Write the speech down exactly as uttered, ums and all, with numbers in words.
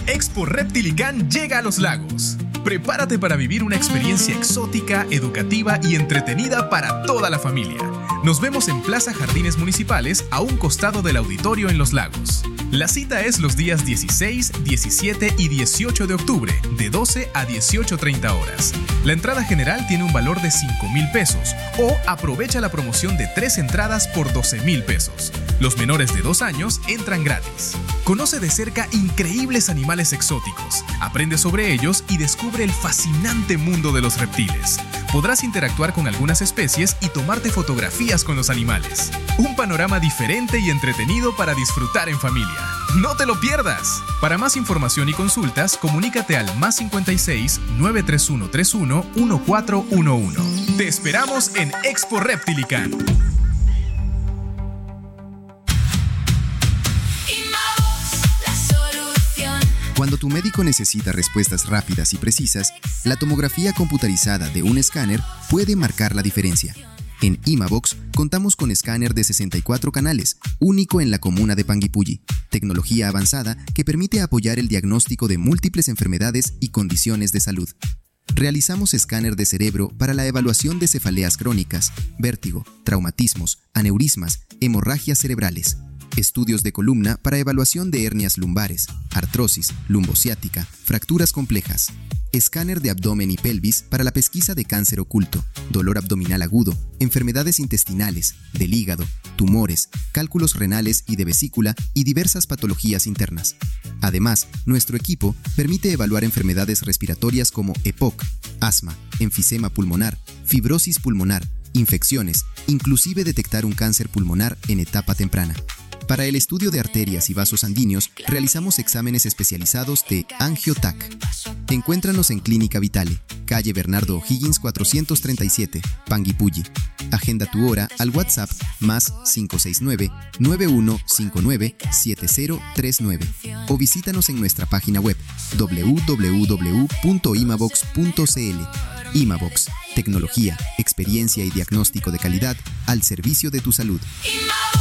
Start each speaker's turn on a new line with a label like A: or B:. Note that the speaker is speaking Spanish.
A: Expo Reptilicán llega a Los Lagos. Prepárate para vivir una experiencia exótica, educativa y entretenida para toda la familia. Nos vemos en Plaza Jardines Municipales, a un costado del auditorio en Los Lagos. La cita es los días dieciséis, diecisiete y dieciocho de octubre, de doce a dieciocho treinta horas. La entrada general tiene un valor de cinco mil pesos o aprovecha la promoción de tres entradas por doce mil pesos. Los menores de dos años entran gratis. Conoce de cerca increíbles animales exóticos, aprende sobre ellos y descubre el fascinante mundo de los reptiles. Podrás interactuar con algunas especies y tomarte fotografías con los animales. Un panorama diferente y entretenido para disfrutar en familia. ¡No te lo pierdas! Para más información y consultas, comunícate al más cincuenta y seis, nueve tres uno tres uno, uno cuatro uno uno. ¡Te esperamos en Expo Reptilicán!
B: Cuando tu médico necesita respuestas rápidas y precisas, la tomografía computarizada de un escáner puede marcar la diferencia. En Imabox contamos con escáner de sesenta y cuatro canales, único en la comuna de Panguipulli, tecnología avanzada que permite apoyar el diagnóstico de múltiples enfermedades y condiciones de salud. Realizamos escáner de cerebro para la evaluación de cefaleas crónicas, vértigo, traumatismos, aneurismas, hemorragias cerebrales. Estudios de columna para evaluación de hernias lumbares, artrosis, lumbociática, fracturas complejas. Escáner de abdomen y pelvis para la pesquisa de cáncer oculto, dolor abdominal agudo, enfermedades intestinales, del hígado, tumores, cálculos renales y de vesícula y diversas patologías internas. Además, nuestro equipo permite evaluar enfermedades respiratorias como E P O C, asma, enfisema pulmonar, fibrosis pulmonar, infecciones, inclusive detectar un cáncer pulmonar en etapa temprana. Para el estudio de arterias y vasos sanguíneos, realizamos exámenes especializados de AngioTac. Encuéntranos en Clínica Vitale, calle Bernardo O'Higgins cuatrocientos treinta y siete, Panguipulli. Agenda tu hora al WhatsApp más cinco seis nueve, nueve uno cinco nueve, siete cero tres nueve o visítanos en nuestra página web doble u doble u doble u punto imabox punto c l. Imabox, tecnología, experiencia y diagnóstico de calidad al servicio de tu salud.